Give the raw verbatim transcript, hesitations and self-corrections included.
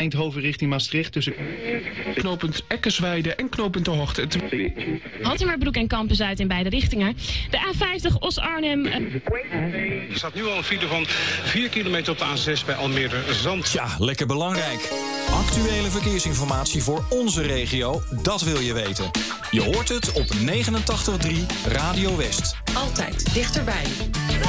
Eindhoven richting Maastricht tussen knooppunt Eckersweide en knooppunt De Hoogte. Hattemerbroek en Kampen-Zuid in beide richtingen. De A vijftig Os-Arnhem. Er staat nu al een file van vier kilometer op de A zes bij Almere-Zand. Ja, lekker belangrijk. Actuele verkeersinformatie voor onze regio, dat wil je weten. Je hoort het op negenentachtig komma drie Radio West. Altijd dichterbij.